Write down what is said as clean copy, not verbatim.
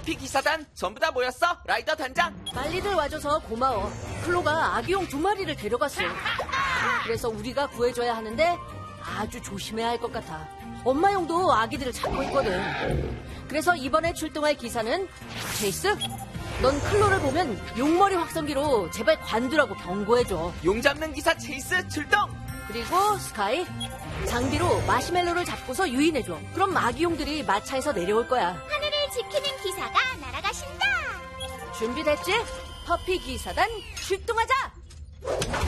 퍼피 기사단 전부 다 모였어. 라이더 단장. 빨리들 와줘서 고마워. 클로가 아기용 2마리를 데려갔어. 그래서 우리가 구해줘야 하는데 아주 조심해야 할 것 같아. 엄마용도 아기들을 찾고 있거든. 그래서 이번에 출동할 기사는 제이스, 넌 클로를 보면 용머리 확성기로 제발 관두라고 경고해줘. 용 잡는 기사 체이스 출동. 그리고 스카이, 장비로 마시멜로를 잡고서 유인해줘. 그럼 아기용들이 마차에서 내려올 거야. 하늘을 지키는 기사가 날아가신다. 준비됐지? 퍼피 기사단 출동하자!